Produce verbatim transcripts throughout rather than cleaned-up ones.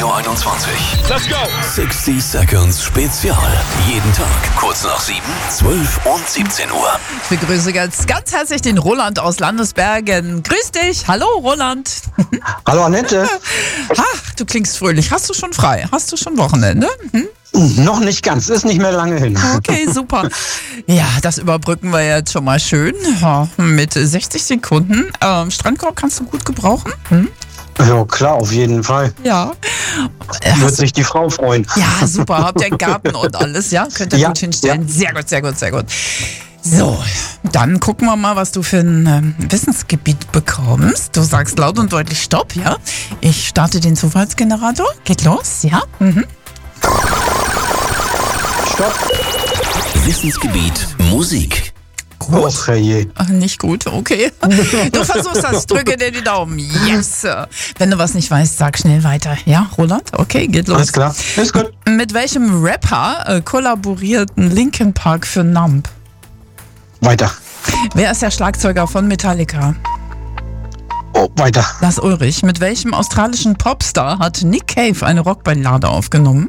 Radio einundzwanzig. Let's go! sechzig Seconds Spezial. Jeden Tag kurz nach sieben, zwölf und siebzehn Uhr. Ich begrüße ganz, ganz herzlich den Roland aus Landesbergen. Grüß dich. Hallo, Roland. Hallo, Annette. Ach, du klingst fröhlich. Hast du schon frei? Hast du schon Wochenende? Hm? Noch nicht ganz, ist nicht mehr lange hin. Okay, super. Ja, das überbrücken wir jetzt schon mal schön. Ja, mit sechzig Sekunden. Ähm, Strandkorb kannst du gut gebrauchen? Hm? Ja, klar, auf jeden Fall. Ja. Wird sich die Frau freuen. Ja, super. Habt ihr einen Garten und alles, ja? Könnt ihr Ja, gut hinstellen. ja. Sehr gut, sehr gut, sehr gut. So, dann gucken wir mal, was du für ein ähm, Wissensgebiet bekommst. Du sagst laut und deutlich Stopp, ja? Ich starte den Zufallsgenerator. Geht los, ja? Mhm. Stopp. Wissensgebiet Musik. Gut. Och, herrje. Ach, nicht gut, okay. Du versuchst das, drücke dir die Daumen. Yes. Wenn du was nicht weißt, sag schnell weiter. Ja, Roland? Okay, geht los. Alles klar, ist gut. Mit welchem Rapper äh, kollaborierten Linkin Park für Numb? Weiter. Wer ist der Schlagzeuger von Metallica? Oh, weiter. Lars Ulrich. Mit welchem australischen Popstar hat Nick Cave eine Rockballade aufgenommen?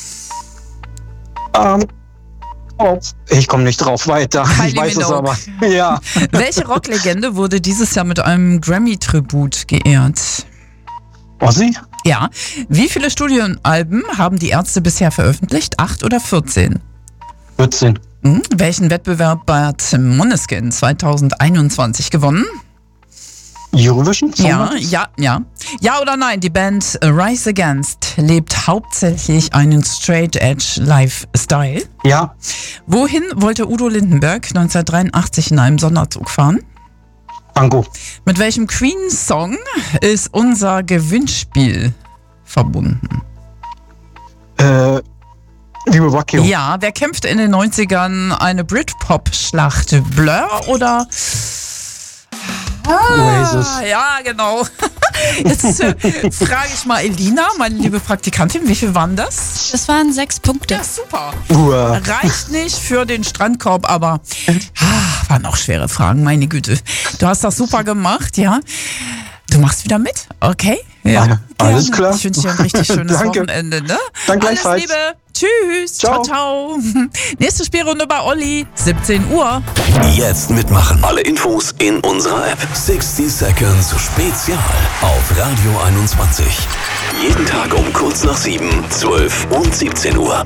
Ähm, oh, ich komme nicht drauf. Weiter. Kylie ich weiß Minogue. es aber. Ja. Welche Rocklegende wurde dieses Jahr mit einem Grammy-Tribut geehrt? Ossi? Ja. Wie viele Studioalben haben die Ärzte bisher veröffentlicht? Acht oder vierzehn? vierzehn. Hm? Welchen Wettbewerb hat Måneskin zwanzig einundzwanzig gewonnen? Eurovision? Ja, ja, ja. Ja oder nein, die Band Rise Against lebt hauptsächlich einen Straight Edge Lifestyle. Ja. Wohin wollte Udo Lindenberg neunzehnhundertdreiundachtzig in einem Sonderzug fahren? Tango. Mit welchem Queen-Song ist unser Gewinnspiel verbunden? Äh, Liebe Wacchio. Ja, wer kämpfte in den neunzigern eine Britpop-Schlacht? Blur oder... Oasis. Ah, ja, genau. Jetzt äh, frage ich mal Elina, meine liebe Praktikantin, wie viel waren das? Das waren sechs Punkte. Ja, super. Uah. Reicht nicht für den Strandkorb, aber ah, waren auch schwere Fragen, meine Güte. Du hast das super gemacht, ja. Du machst wieder mit, okay? Ja, Ja, alles gerne. klar. Ich wünsche dir ein richtig schönes Danke. Wochenende, ne? Dann Alles gleichfalls. Liebe. Tschüss. Ciao, Ciao. ciao. Nächste Spielrunde bei Olli, siebzehn Uhr. Jetzt mitmachen. Alle Infos in unserer App. sechzig Seconds Spezial auf Radio einundzwanzig. Jeden Tag um kurz nach sieben, zwölf und siebzehn Uhr.